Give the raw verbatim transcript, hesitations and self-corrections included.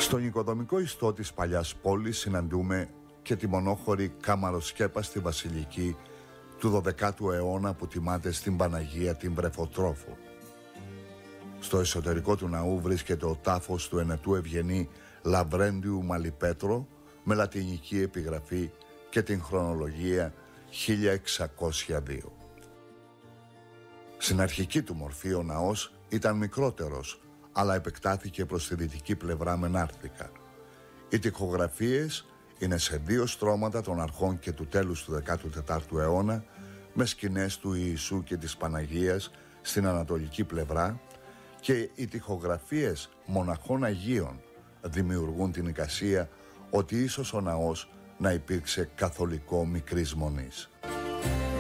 Στον οικοδομικό ιστό της παλιάς πόλης συναντούμε και τη μονόχωρη καμαροσκέπαστη βασιλική του δωδεκάτου αιώνα που τιμάται στην Παναγία την Βρεφοτρόφο. Στο εσωτερικό του ναού βρίσκεται ο τάφος του ενετού ευγενή Λαβρέντιου Μαλιπέτρο με λατινική επιγραφή και την χρονολογία χίλια εξακόσια δύο. Στην αρχική του μορφή ο ναός ήταν μικρότερος, αλλά επεκτάθηκε προς τη δυτική πλευρά με νάρθηκα. Οι τοιχογραφίες είναι σε δύο στρώματα των αρχών και του τέλους του δέκατου τετάρτου αιώνα, με σκηνές του Ιησού και της Παναγίας στην ανατολική πλευρά, και οι τοιχογραφίες μοναχών Αγίων δημιουργούν την εικασία ότι ίσως ο ναός να υπήρξε καθολικό μικρής μονής.